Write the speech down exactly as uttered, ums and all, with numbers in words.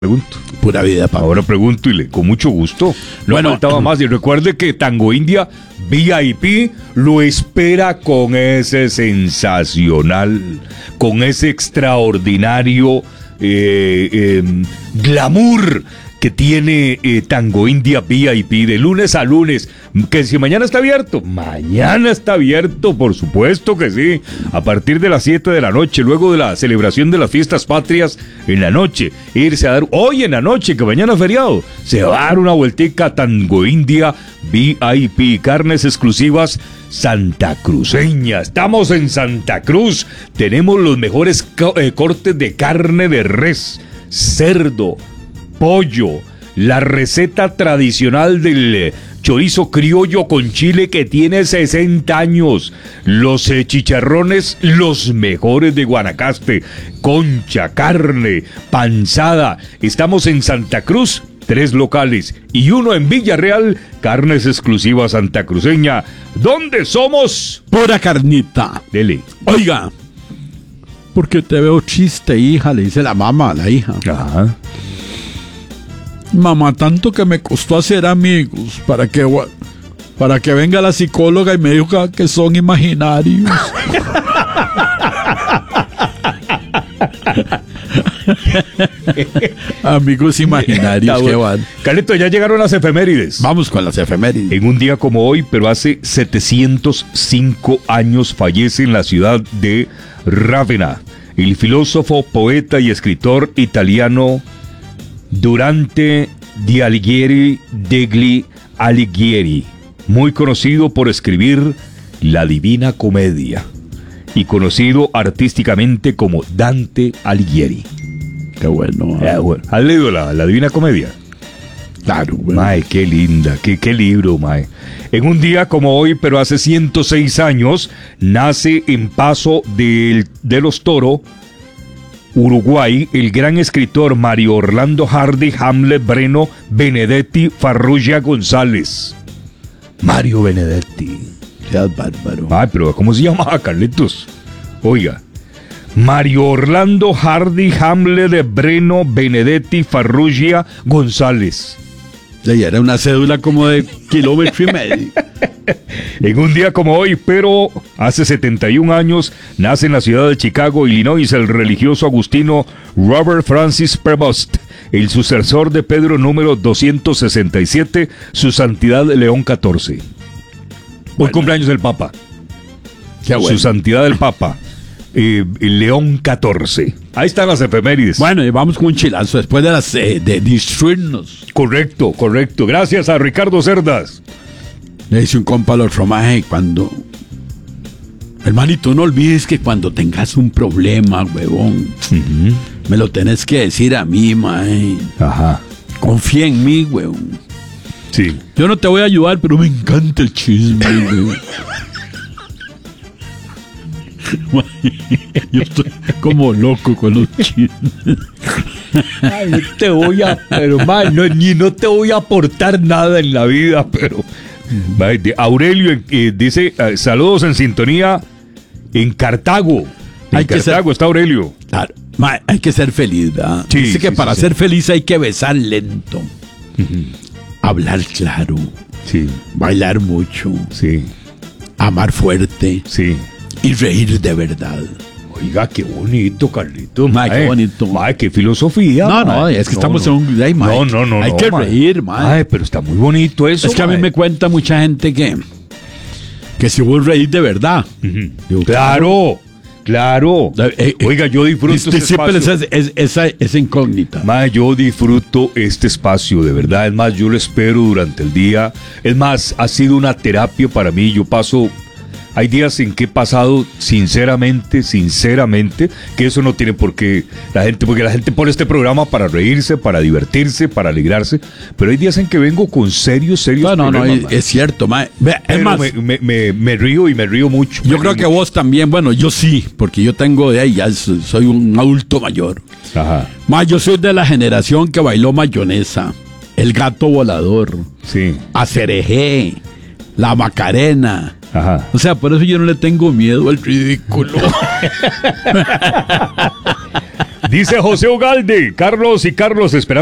Pregunto. Pura vida, papá. Ahora pregunto y le, con mucho gusto. No Bueno, faltaba más. Y recuerde que Tango India V I P lo espera con ese sensacional, con ese extraordinario eh, eh, glamour que tiene eh, Tango India V I P de lunes a lunes. Que si mañana está abierto, mañana está abierto, por supuesto que sí. A partir de las siete de la noche, luego de la celebración de las fiestas patrias en la noche, irse a dar hoy en la noche, que mañana es feriado, se va a dar una vueltica a Tango India V I P, carnes exclusivas santacruceña. Estamos en Santa Cruz, tenemos los mejores co- eh, cortes de carne de res, cerdo, pollo, la receta tradicional del eh, chorizo criollo con chile que tiene sesenta años, los eh, chicharrones, los mejores de Guanacaste, concha, carne, panzada. Estamos en Santa Cruz, tres locales y uno en Villarreal, carnes exclusivas santacruceña. ¿Dónde somos? Pura carnita. Dele. Oiga, porque te veo chiste, hija, le dice la mamá a la hija. Ajá. Mamá, tanto que me costó hacer amigos para que para que venga la psicóloga y me diga que son imaginarios. Amigos imaginarios, qué van. Carlito, ya llegaron las efemérides. Vamos con las efemérides. En un día como hoy, pero hace setecientos cinco años, fallece en la ciudad de Rávena el filósofo, poeta y escritor italiano Durante di Alighieri degli Alighieri, muy conocido por escribir La Divina Comedia y conocido artísticamente como Dante Alighieri. Qué bueno. Eh, bueno. ¿Has leído la, la Divina Comedia? Claro, bueno. Mae, qué linda, qué, qué libro, mae. En un día como hoy, pero hace ciento seis años, nace en Paso del, de los Toro, Uruguay, el gran escritor Mario Orlando Hardy Hamlet Breno Benedetti Farrugia González. Mario Benedetti. Qué bárbaro. Ay, pero ¿cómo se llama, Carlitos? Oiga. Mario Orlando Hardy Hamlet Breno Benedetti Farrugia González. Sí, era una cédula como de kilómetro y medio. En un día como hoy, pero hace setenta y un años, nace en la ciudad de Chicago, Illinois, el religioso agustino Robert Francis Prevost, el sucesor de Pedro número doscientos sesenta y siete, su santidad León catorce. Hoy Bueno. cumpleaños del Papa. Qué bueno. Su santidad el Papa, eh, León catorce. Ahí están las efemérides. Bueno, y vamos con un chilazo después de las eh, de destruirnos. Correcto, correcto. Gracias a Ricardo Cerdas. Le dice un compa al otro, mae, cuando... Hermanito, no olvides que cuando tengas un problema, huevón, Uh-huh. me lo tenés que decir a mí, mae. Ajá. Confía en mí, huevón. Sí. Yo no te voy a ayudar, pero me encanta el chisme, huevón. Yo estoy como loco con los chismes. Ay, no te voy a, pero man, no, ni no te voy a aportar nada en la vida, pero man, de Aurelio eh, dice eh, saludos en sintonía en Cartago. En Hay que Cartago ser- está Aurelio. Claro, mae, hay que ser feliz, ¿verdad? Sí, Dice que sí, para sí, ser feliz hay que besar lento, hablar claro, Sí, bailar mucho, sí, amar fuerte sí. y reír de verdad. Oiga, qué bonito, Carlito. Mae, qué bonito. Mae, qué filosofía. No, no, mae. es que No, estamos no. en un... ay, mae, No, no, no. Hay no, que mae. reír, mae. Mae, pero está muy bonito eso. Es que a mí mae. me cuenta mucha gente que... Que si vos reír de verdad. Ujú. Digo, Claro, claro. Eh, eh, Oiga, yo disfruto Dis- este disípele espacio. esa, es- esa, esa incógnita. Mae, yo disfruto este espacio, de verdad. Es más, yo lo espero durante el día. Es más, ha sido una terapia para mí. Yo paso... Hay días en que he pasado sinceramente, sinceramente, que eso no tiene por qué la gente, porque la gente pone este programa para reírse, para divertirse, para alegrarse, pero hay días en que vengo con serios, serios No, no, no, problemas, es, mae. es cierto, mae. Ve, es Pero más, me, me, me, me río y me río mucho. yo me creo río que mucho. vos también, bueno, yo sí, porque yo tengo de ahí, ya so- soy un adulto mayor. Ajá, Mae, yo soy de la generación que bailó mayonesa, el gato volador, sí, Acerejé, la Macarena. ajá. O sea, por eso yo no le tengo miedo al ridículo. Dice José Ugalde, Carlos y Carlos esperando